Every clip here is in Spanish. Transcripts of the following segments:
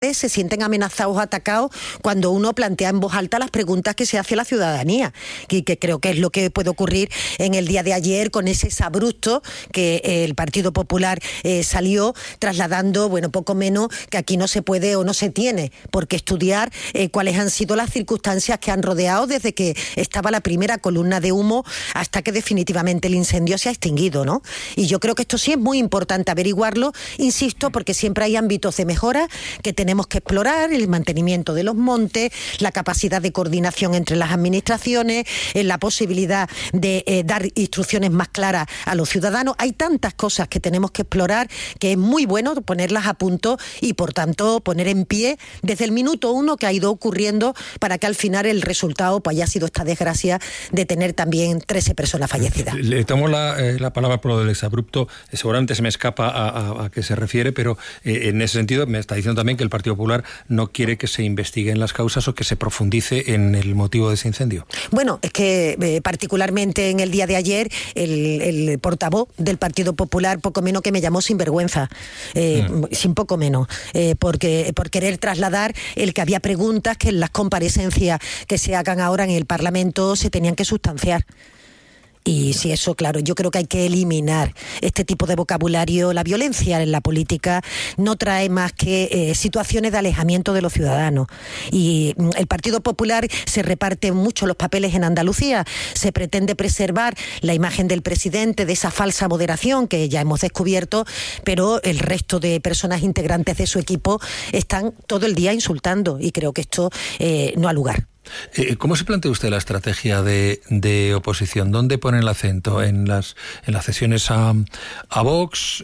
populares se sienten amenazados o atacados cuando uno plantea en voz alta las preguntas que se hace a la ciudadanía, y que creo que es lo que puede ocurrir en el día de ayer con ese exabrupto que el Partido Popular salió trasladando, bueno, poco menos que aquí no se puede o no se tiene por qué estudiar cuáles han sido las circunstancias que han rodeado desde que estaba la primera columna de humo hasta que definitivamente el incendio se ha extinguido, ¿no? Y yo creo que esto sí es muy importante averiguarlo, insisto, porque siempre hay ámbitos de mejora que tenemos que explorar: el mantenimiento de los montes, la capacidad de coordinación entre las administraciones, la posibilidad de dar instrucciones más claras a los ciudadanos. Hay tantas cosas que tenemos que explorar que es muy bueno ponerlas a punto y, por tanto, poner en pie desde el minuto uno que ha ido ocurriendo para que al final el resultado pues haya sido esta desgracia de tener también 13 personas fallecidas. Le tomo la palabra por lo del exabrupto. Seguramente se me escapa a qué se refiere, pero en ese sentido me está diciendo también que el Partido Popular no quiere que se investiguen las causas o que se profundice en el motivo de ese incendio. Bueno, es que particularmente en el día de ayer el portavoz del Partido Popular poco menos que me llamó sinvergüenza, sin poco menos, porque por querer trasladar el que había preguntas que en las comparecencias que se hagan ahora en el Parlamento se tenían que sustanciar. Y sí, eso, claro, yo creo que hay que eliminar este tipo de vocabulario. La violencia en la política no trae más que situaciones de alejamiento de los ciudadanos. Y el Partido Popular se reparte mucho los papeles en Andalucía. Se pretende preservar la imagen del presidente, de esa falsa moderación que ya hemos descubierto, pero el resto de personas integrantes de su equipo están todo el día insultando, y creo que esto no ha lugar. ¿Cómo se plantea usted la estrategia de oposición? ¿Dónde pone el acento? ¿En las cesiones a Vox?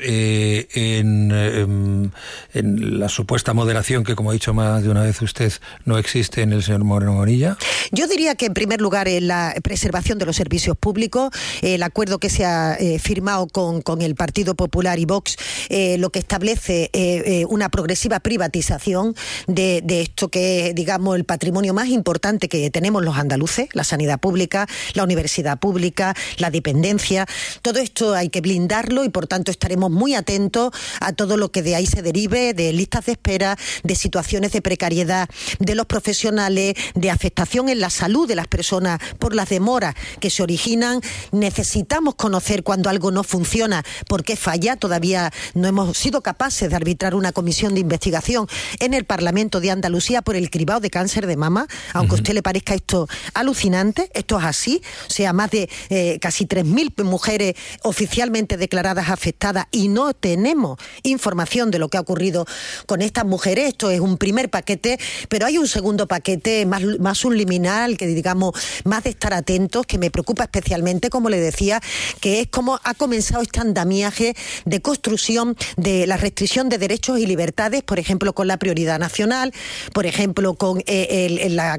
¿En la supuesta moderación que, como ha dicho más de una vez usted, no existe en el señor Moreno Bonilla? Yo diría que en primer lugar en la preservación de los servicios públicos, el acuerdo que se ha firmado con el Partido Popular y Vox, lo que establece una progresiva privatización de esto que es, digamos, el patrimonio más importante que tenemos los andaluces: la sanidad pública, la universidad pública, la dependencia. Todo esto hay que blindarlo y, por tanto, estaremos muy atentos a todo lo que de ahí se derive, de listas de espera, de situaciones de precariedad de los profesionales, de afectación en la salud de las personas por las demoras que se originan. Necesitamos conocer cuando algo no funciona, por qué falla. Todavía no hemos sido capaces de arbitrar una comisión de investigación en el Parlamento de Andalucía por el cribado de cáncer de mama, aunque a usted le parezca esto alucinante. Esto es así. O sea, más de casi 3.000 mujeres oficialmente declaradas afectadas, y no tenemos información de lo que ha ocurrido con estas mujeres. Esto es un primer paquete, pero hay un segundo paquete más subliminal, que digamos, más de estar atentos, que me preocupa especialmente, como le decía, que es cómo ha comenzado este andamiaje de construcción de la restricción de derechos y libertades, por ejemplo, con la prioridad nacional, por ejemplo, con la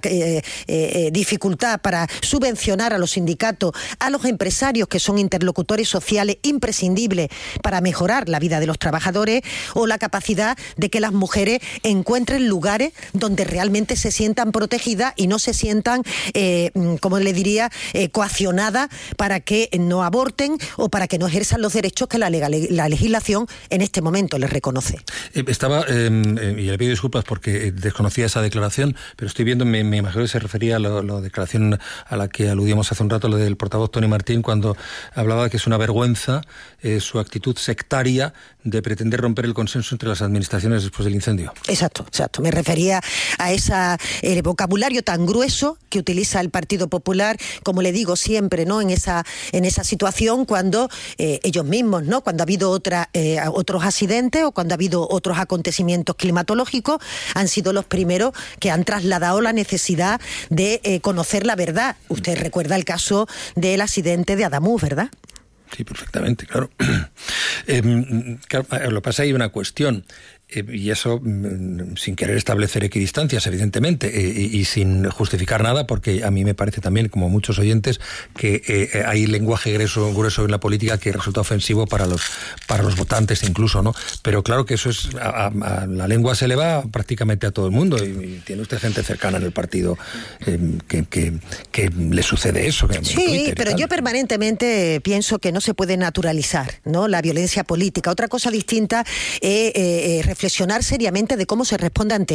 dificultad para subvencionar a los sindicatos, a los empresarios, que son interlocutores sociales imprescindibles para mejorar la vida de los trabajadores, o la capacidad de que las mujeres encuentren lugares donde realmente se sientan protegidas y no se sientan, como le diría, coaccionadas para que no aborten o para que no ejerzan los derechos que la legislación en este momento les reconoce. Y le pido disculpas porque desconocía esa declaración, pero estoy viendo, me imagino que se refería a la declaración a la que aludíamos hace un rato, lo del portavoz Tony Martín, cuando hablaba de que es una vergüenza su actitud sectaria de pretender romper el consenso entre las administraciones después del incendio. Exacto. Me refería a el vocabulario tan grueso que utiliza el Partido Popular, como le digo siempre, ¿no? En esa situación, cuando ellos mismos, ¿no? Cuando ha habido otros accidentes o cuando ha habido otros acontecimientos climatológicos, han sido los primeros que han trasladado la necesidad de conocer la verdad. Usted recuerda el caso del accidente de Adamuz, ¿verdad? Sí, perfectamente, claro. Lo que pasa, hay una cuestión. Y eso sin querer establecer equidistancias, evidentemente, y sin justificar nada, porque a mí me parece también, como muchos oyentes, que hay lenguaje grueso en la política que resulta ofensivo para los votantes incluso, ¿no? Pero claro que eso es la lengua se le va prácticamente a todo el mundo, y tiene usted gente cercana en el partido que le sucede eso. Sí, pero yo permanentemente pienso que no se puede naturalizar, ¿no?, la violencia política. Otra cosa distinta es reflexionar seriamente de cómo se responde ante